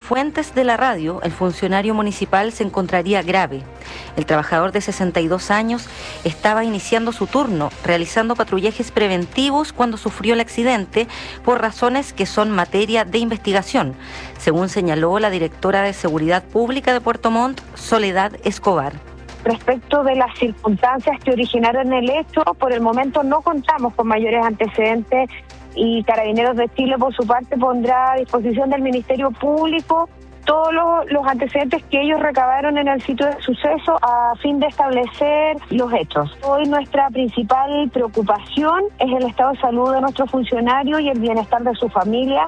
fuentes de la radio, el funcionario municipal se encontraría grave. El trabajador de 62 años estaba iniciando su turno, realizando patrullajes preventivos cuando sufrió el accidente por razones que son materia de investigación, según señaló la directora de Seguridad Pública de Puerto Montt, Soledad Escobar. Respecto de las circunstancias que originaron el hecho, por el momento no contamos con mayores antecedentes y Carabineros de Chile, por su parte, pondrá a disposición del Ministerio Público todos los antecedentes que ellos recabaron en el sitio de suceso a fin de establecer los hechos. Hoy nuestra principal preocupación es el estado de salud de nuestro funcionario y el bienestar de su familia.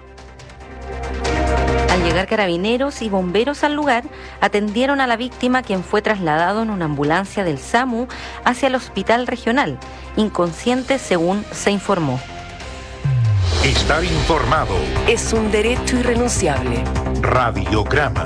Al llegar Carabineros y bomberos al lugar, atendieron a la víctima, quien fue trasladado en una ambulancia del SAMU hacia el hospital regional, inconsciente según se informó. Estar informado es un derecho irrenunciable. Radiograma.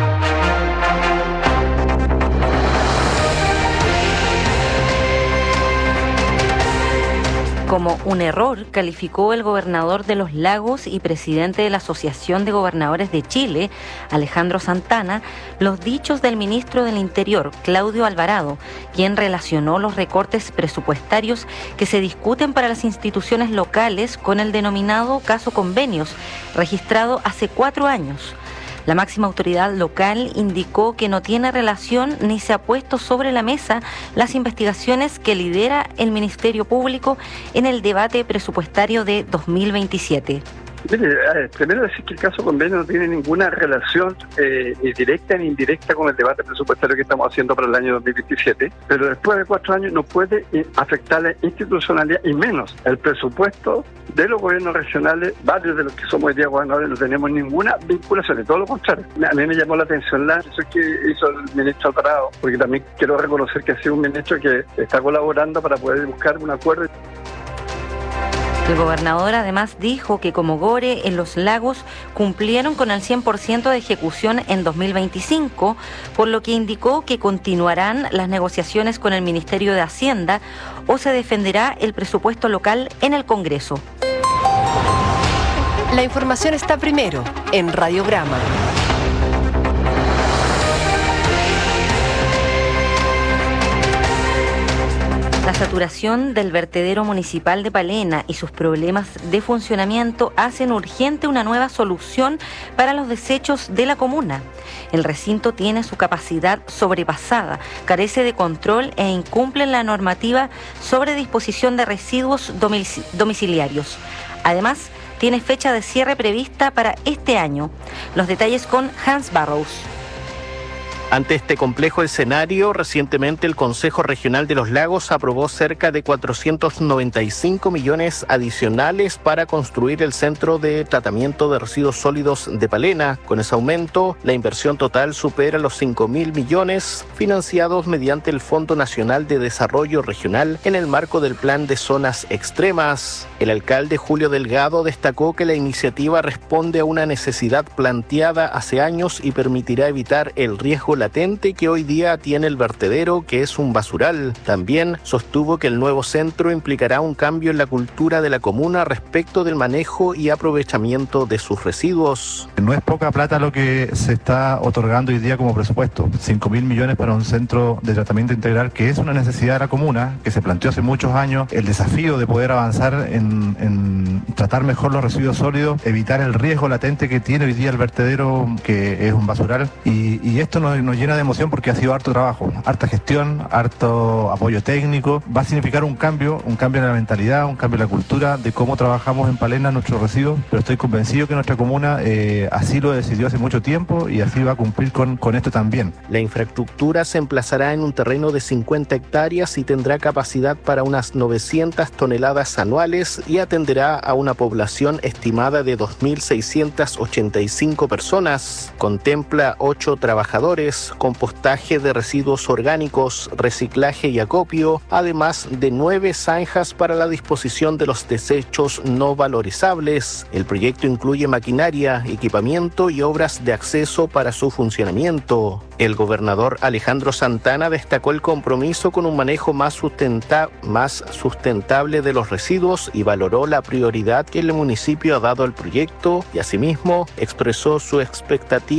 Como un error, calificó el gobernador de Los Lagos y presidente de la Asociación de Gobernadores de Chile, Alejandro Santana, los dichos del ministro del Interior, Claudio Alvarado, quien relacionó los recortes presupuestarios que se discuten para las instituciones locales con el denominado caso convenios, registrado hace 4 años. La máxima autoridad local indicó que no tiene relación ni se ha puesto sobre la mesa las investigaciones que lidera el Ministerio Público en el debate presupuestario de 2027. Mire, primero decir que el caso convenio no tiene ninguna relación ni directa ni indirecta con el debate presupuestario que estamos haciendo para el año 2027, pero después de 4 años no puede afectar la institucionalidad y menos el presupuesto de los gobiernos regionales. Varios de los que somos hoy día gobernadores no tenemos ninguna vinculación, de todo lo contrario. A mí me llamó la atención eso que hizo el ministro Alvarado, porque también quiero reconocer que ha sido un ministro que está colaborando para poder buscar un acuerdo. El gobernador además dijo que como GORE en Los Lagos cumplieron con el 100% de ejecución en 2025, por lo que indicó que continuarán las negociaciones con el Ministerio de Hacienda o se defenderá el presupuesto local en el Congreso. La información está primero en Radiograma. La saturación del vertedero municipal de Palena y sus problemas de funcionamiento hacen urgente una nueva solución para los desechos de la comuna. El recinto tiene su capacidad sobrepasada, carece de control e incumple la normativa sobre disposición de residuos domiciliarios. Además, tiene fecha de cierre prevista para este año. Los detalles con Hans Barrows. Ante este complejo escenario, recientemente el Consejo Regional de Los Lagos aprobó cerca de 495 millones adicionales para construir el Centro de Tratamiento de Residuos Sólidos de Palena. Con ese aumento, la inversión total supera los 5.000 millones, financiados mediante el Fondo Nacional de Desarrollo Regional en el marco del Plan de Zonas Extremas. El alcalde Julio Delgado destacó que la iniciativa responde a una necesidad planteada hace años y permitirá evitar el riesgo latente que hoy día tiene el vertedero, que es un basural. También sostuvo que el nuevo centro implicará un cambio en la cultura de la comuna respecto del manejo y aprovechamiento de sus residuos. No es poca plata lo que se está otorgando hoy día como presupuesto. 5.000 millones para un centro de tratamiento integral, que es una necesidad de la comuna, que se planteó hace muchos años. El desafío de poder avanzar en tratar mejor los residuos sólidos, evitar el riesgo latente que tiene hoy día el vertedero, que es un basural. Y esto nos llena de emoción porque ha sido harto trabajo, harta gestión, harto apoyo técnico. Va a significar un cambio en la mentalidad, un cambio en la cultura de cómo trabajamos en Palena nuestros residuos, pero estoy convencido que nuestra comuna así lo decidió hace mucho tiempo y así va a cumplir con esto también. La infraestructura se emplazará en un terreno de 50 hectáreas y tendrá capacidad para unas 900 toneladas anuales y atenderá a una población estimada de 2.685 personas. Contempla 8 trabajadores, compostaje de residuos orgánicos, reciclaje y acopio, además de 9 zanjas para la disposición de los desechos no valorizables. El proyecto incluye maquinaria, equipamiento y obras de acceso para su funcionamiento. El gobernador Alejandro Santana destacó el compromiso con un manejo más sustentable de los residuos y valoró la prioridad que el municipio ha dado al proyecto y asimismo expresó su expectativa